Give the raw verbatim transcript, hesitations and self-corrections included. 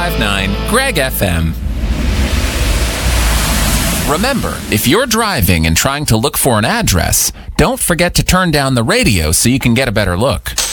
five nine Greg F M. Remember, if you're driving and trying to look for an address, don't forget to turn down the radio so you can get a better look.